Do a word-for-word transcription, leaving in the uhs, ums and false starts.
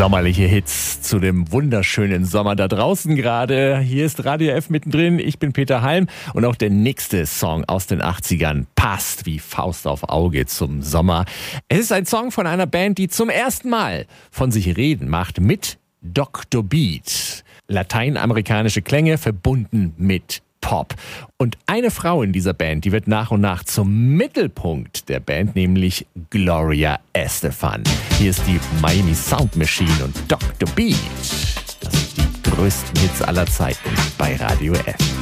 Sommerliche Hits zu dem wunderschönen Sommer da draußen gerade. Hier ist Radio F mittendrin. Ich bin Peter Halm und auch der nächste Song aus den achtzigern passt wie Faust auf Auge zum Sommer. Es ist ein Song von einer Band, die zum ersten Mal von sich reden macht mit Doktor Beat. Lateinamerikanische Klänge verbunden mit Pop. Und eine Frau in dieser Band, die wird nach und nach zum Mittelpunkt der Band, nämlich Gloria Estefan. Hier ist die Miami Sound Machine und Doktor Beat. Das sind die größten Hits aller Zeiten bei Radio F.